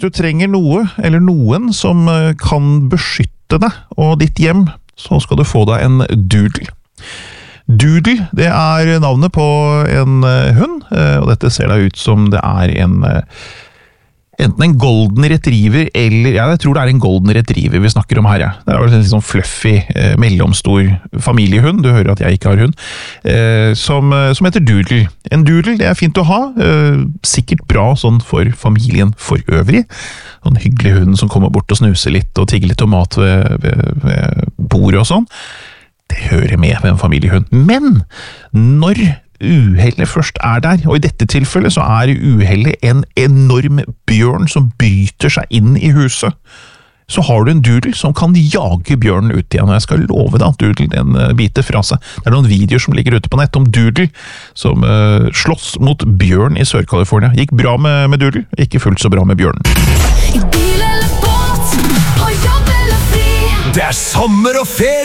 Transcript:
hvis du trenger noe eller noen som kan beskytte deg og ditt hjem, så skal du få deg en Doodle. Doodle, det er navnet på en hund, og dette ser da ut som det er enten en golden retriever, eller, ja, jeg tror det er en golden retriever vi snakker om her, ja. Det er en litt sånn fluffy, mellomstor familiehund, du hører at jeg ikke har hund, som heter Doodle. En Doodle, det er fint å ha, sikkert bra sånn for familien for øvrig. En hyggelig hund som kommer bort og snuser litt, og tigger litt tomat ved bordet og sånn. Det hører med en familiehund. Men når uhellet først er der, og i dette tilfellet så er uhellet en enorm bjørn som bryter seg inn i huset, så har du en Doodle som kan jage bjørnen ut igjen, og jeg skal love deg at Doodle den biter fra seg. Det er noen videoer som ligger ute på nett om Doodle som slåss mot bjørn i Sør-California. Gikk bra med Doodle, ikke fullt så bra med bjørnen. I bil eller båt, på jobb eller fri. Det er sommer og ferie!